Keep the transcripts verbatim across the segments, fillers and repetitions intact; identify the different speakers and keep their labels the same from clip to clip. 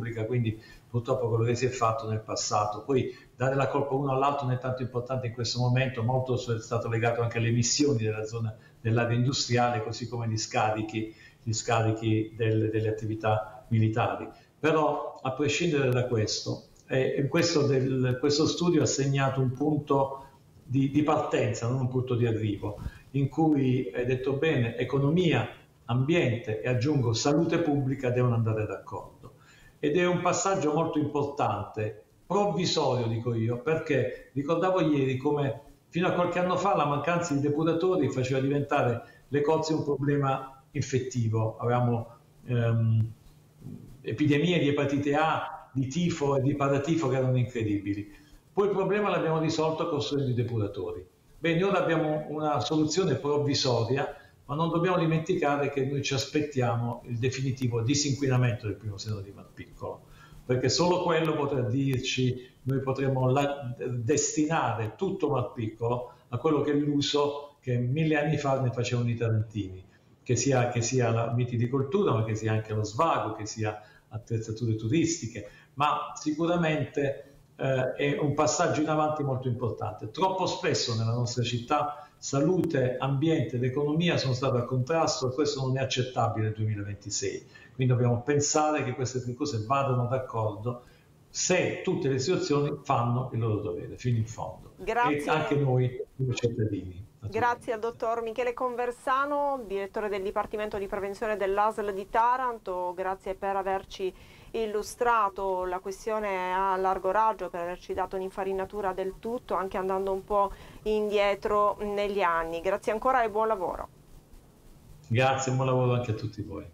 Speaker 1: pubblica, quindi purtroppo quello che si è fatto nel passato. Poi dare la colpa uno all'altro non è tanto importante in questo momento, molto è stato legato anche alle emissioni della zona dell'area industriale, così come gli scarichi, gli scarichi del, delle attività militari. Però a prescindere da questo, eh, questo, del, questo studio ha segnato un punto di, di partenza, non un punto di arrivo, in cui, hai detto bene, economia, ambiente e aggiungo salute pubblica devono andare d'accordo. Ed è un passaggio molto importante, provvisorio dico io, perché ricordavo ieri come fino a qualche anno fa la mancanza di depuratori faceva diventare le cozze un problema infettivo. Avevamo ehm, epidemie di epatite A, di tifo e di paratifo che erano incredibili. Poi il problema l'abbiamo risolto costruendo i depuratori. Bene, ora abbiamo una soluzione provvisoria, ma non dobbiamo dimenticare che noi ci aspettiamo il definitivo disinquinamento del primo seno di Marpiccolo, perché solo quello potrà dirci, noi potremo la, destinare tutto Marpiccolo a quello che è l'uso che mille anni fa ne facevano i tarantini, che sia, che sia la vitilicoltura, ma che sia anche lo svago, che sia attrezzature turistiche, ma sicuramente eh, è un passaggio in avanti molto importante. Troppo spesso nella nostra città salute, ambiente ed economia sono state a contrasto e questo non è accettabile nel duemilaventisei. Quindi dobbiamo pensare che queste tre cose vadano d'accordo se tutte le istituzioni fanno il loro dovere fino in fondo.
Speaker 2: Grazie.
Speaker 1: E anche noi come cittadini.
Speaker 2: Grazie al dottor Michele Conversano, direttore del Dipartimento di Prevenzione dell'A S L di Taranto. Grazie per averci illustrato la questione a largo raggio, per averci dato un'infarinatura del tutto, anche andando un po' indietro negli anni. Grazie ancora e buon lavoro.
Speaker 1: Grazie, buon lavoro anche a tutti voi.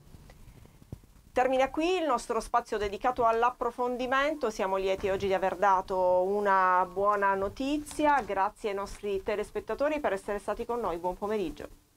Speaker 2: Termina qui il nostro spazio dedicato all'approfondimento. Siamo lieti oggi di aver dato una buona notizia. Grazie ai nostri telespettatori per essere stati con noi. Buon pomeriggio.